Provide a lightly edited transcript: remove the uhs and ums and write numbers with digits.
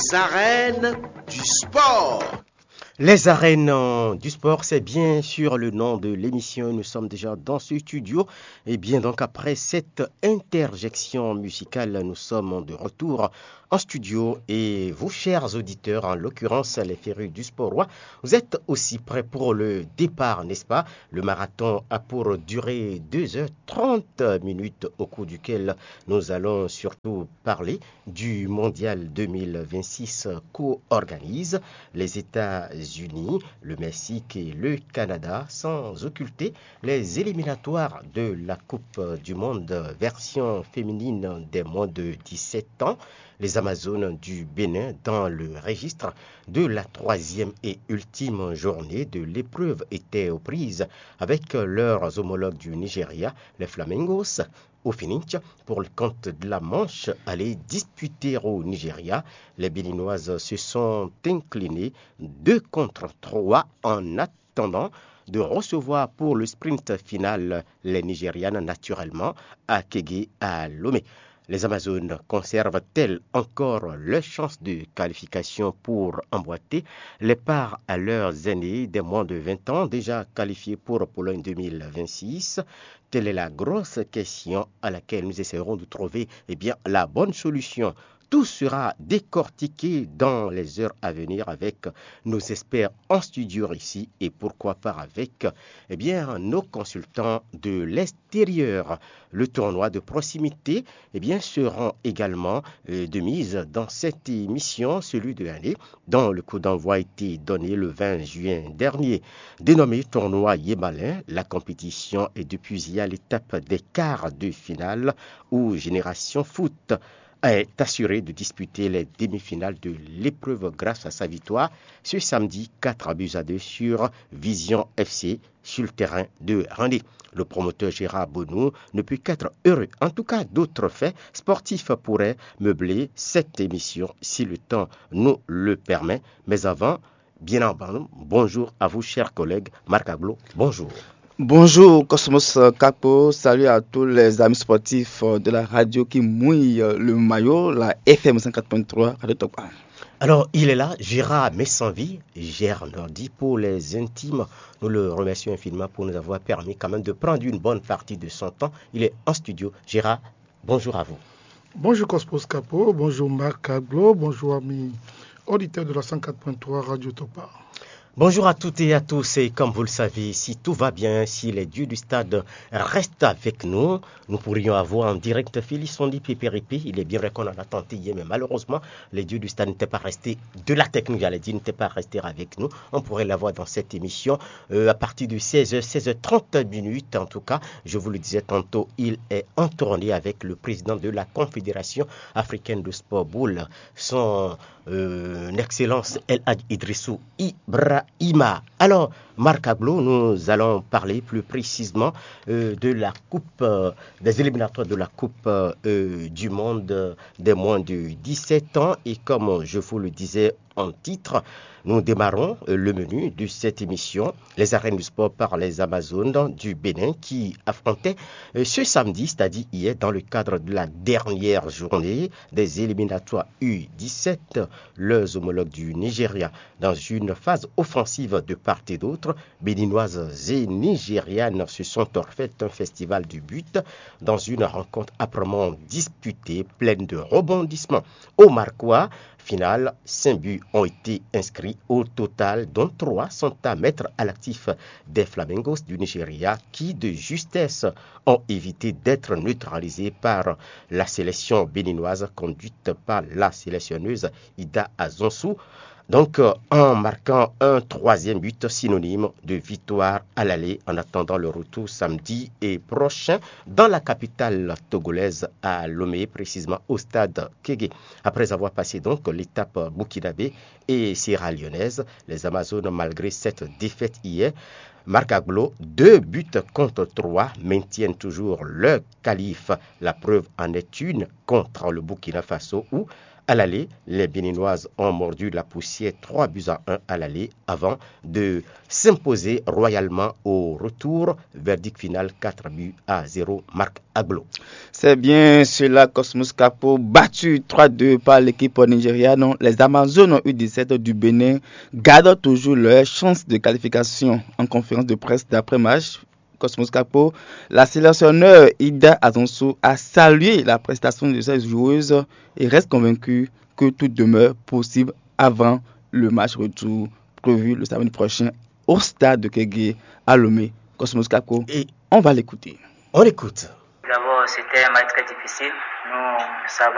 arènes du sport. Les arènes du sport, c'est bien sûr le nom de l'émission. Nous sommes déjà dans ce studio. Et bien donc après cette interjection musicale, nous sommes de retour en studio. Et vous, chers auditeurs, en l'occurrence les férus du sport roi, vous êtes aussi prêts pour le départ, n'est-ce pas? Le marathon a pour durée 2h30 au cours duquel nous allons surtout parler du mondial 2026 co-organise les États-Unis, le Mexique et le Canada, sans occulter les éliminatoires de la Coupe du Monde version féminine des moins de 17 ans. Les Amazones du Bénin dans le registre de la troisième et ultime journée de l'épreuve étaient aux prises avec leurs homologues du Nigeria, les Flamingos, au finish pour le compte de la manche aller disputer au Nigeria. Les Béninoises se sont inclinées 2-3 en attendant de recevoir pour le sprint final les Nigérianes naturellement à Kégué à Lomé. Les Amazones conservent-elles encore leur chance de qualification pour emboîter les parts à leurs aînés des moins de 20 ans déjà qualifiés pour Pologne 2026? Telle est la grosse question à laquelle nous essaierons de trouver la bonne solution. Tout sera décortiqué dans les heures à venir avec nos experts en studio ici et pourquoi pas avec nos consultants de l'extérieur. Le tournoi de proximité seront également de mise dans cette émission, celui de l'année, dont le coup d'envoi a été donné le 20 juin dernier. Dénommé tournoi Yémalin, la compétition est depuis à l'étape des quarts de finale où Génération Foot est assuré de disputer les demi-finales de l'épreuve grâce à sa victoire ce samedi 4-2 sur Vision FC sur le terrain de Randé. Le promoteur Gérard Bonneau ne peut qu'être heureux. En tout cas, d'autres faits sportifs pourraient meubler cette émission si le temps nous le permet. Mais avant, bien entendu, bonjour à vous, chers collègues. Marc Aglo, bonjour. Bonjour Cosmos Capo, salut à tous les amis sportifs de la radio qui mouillent le maillot, la FM 104.3 Radio Top 1. Alors, il est là, Gérard Messanvi, Gérard Nordi, pour les intimes. Nous le remercions infiniment pour nous avoir permis quand même de prendre une bonne partie de son temps. Il est en studio. Gérard, bonjour à vous. Bonjour Cosmos Capo, bonjour Marc Aglo, bonjour amis auditeurs de la 104.3 Radio Top 1. Bonjour à toutes et à tous, et comme vous le savez, si tout va bien, si les dieux du stade restent avec nous, nous pourrions avoir en direct Félix Sondi Pépéripi. Il est bien vrai qu'on en a tenté hier, mais malheureusement, les dieux du stade n'étaient pas restés de la technique, n'étaient pas restés avec nous. On pourrait l'avoir dans cette émission à partir de 16h30 en tout cas. Je vous le disais tantôt, il est en tournée avec le président de la Confédération africaine de sport boule, son Excellence El Hadj Idrissou Ibrahima. Alors, Marc Aglo, nous allons parler plus précisément de la coupe, des éliminatoires de la Coupe du Monde des moins de 17 ans. Et comme je vous le disais en titre, nous démarrons le menu de cette émission, les arènes du sport par les Amazones du Bénin qui affrontaient ce samedi, c'est-à-dire hier, dans le cadre de la dernière journée des éliminatoires U17, leurs homologues du Nigeria. Dans une phase offensive de part et d'autre, béninoises et nigérianes se sont refaites un festival du but dans une rencontre âprement disputée, pleine de rebondissements. Au Marquois, finale, 5 buts ont été inscrits au total, dont 3 sont à mettre à l'actif des Flamingos du Nigeria qui, de justesse, ont évité d'être neutralisés par la sélection béninoise conduite par la sélectionneuse Ida Azonsou. Donc, en marquant un troisième but synonyme de victoire à l'aller en attendant le retour samedi et prochain dans la capitale togolaise à Lomé, précisément au stade Kégué. Après avoir passé donc l'étape burkinabé et sierra-léonaise, les Amazones, malgré cette défaite hier, Marc Aglo, 2 buts contre 3, maintiennent toujours leur qualif. La preuve en est une contre le Burkina Faso où, À l'aller, les Béninoises ont mordu la poussière 3-1 à l'aller avant de s'imposer royalement au retour. Verdict final 4-0, Marc Aglo. C'est bien cela, Cosmos Capo, battu 3-2 par l'équipe nigériane. Les Amazones U17 du Bénin gardent toujours leur chance de qualification. En conférence de presse d'après-match, Cosmos Capo, la sélectionneur Ida Azonso a salué la prestation de ses joueuses et reste convaincu que tout demeure possible avant le match retour prévu le samedi prochain au stade de Kégué à Lomé. Cosmos Capo, et on va l'écouter. On l'écoute. D'abord, c'était un match très difficile. Nous savons